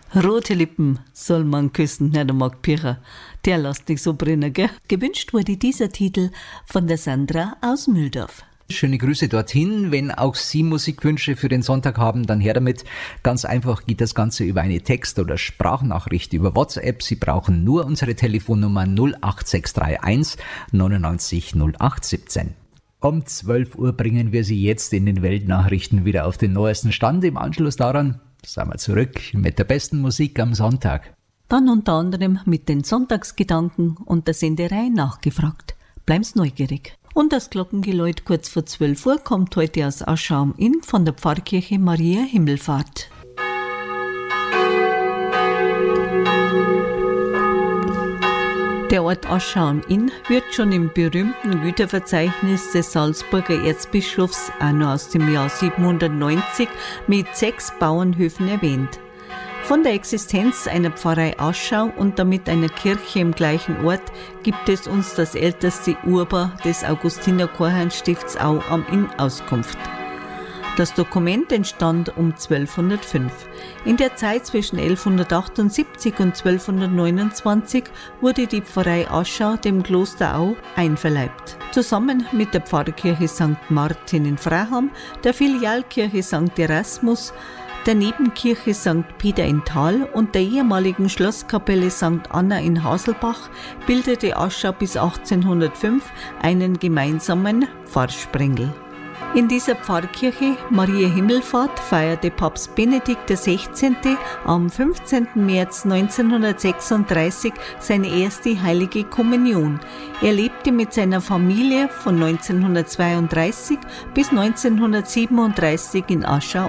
Rote Lippen soll man küssen, der mag Pircher. Der lässt nicht so brennen, gell? Gewünscht wurde dieser Titel von der Sandra aus Mühldorf. Schöne Grüße dorthin. Wenn auch Sie Musikwünsche für den Sonntag haben, dann her damit. Ganz einfach geht das Ganze über eine Text- oder Sprachnachricht über WhatsApp. Sie brauchen nur unsere Telefonnummer 08631 99 0817. Um 12 Uhr bringen wir Sie jetzt in den Weltnachrichten wieder auf den neuesten Stand. Im Anschluss daran sind wir zurück mit der besten Musik am Sonntag. Dann unter anderem mit den Sonntagsgedanken und der Senderei nachgefragt. Bleiben's neugierig. Und das Glockengeläut kurz vor 12 Uhr kommt heute aus Aschau am Inn von der Pfarrkirche Maria Himmelfahrt. Der Ort Aschau am Inn wird schon im berühmten Güterverzeichnis des Salzburger Erzbischofs auch noch aus dem Jahr 790 mit 6 Bauernhöfen erwähnt. Von der Existenz einer Pfarrei Aschau und damit einer Kirche im gleichen Ort gibt es uns das älteste Urbar des Augustinerchorherrnstifts Au am Inn Auskunft. Das Dokument entstand um 1205. In der Zeit zwischen 1178 und 1229 wurde die Pfarrei Aschau dem Kloster Au einverleibt. Zusammen mit der Pfarrkirche St. Martin in Freiham, der Filialkirche St. Erasmus, der Nebenkirche St. Peter in Thal und der ehemaligen Schlosskapelle St. Anna in Haselbach bildete Aschau bis 1805 einen gemeinsamen Pfarrsprengel. In dieser Pfarrkirche Maria Himmelfahrt feierte Papst Benedikt XVI. Am 15. März 1936 seine erste heilige Kommunion. Er lebte mit seiner Familie von 1932 bis 1937 in Aschau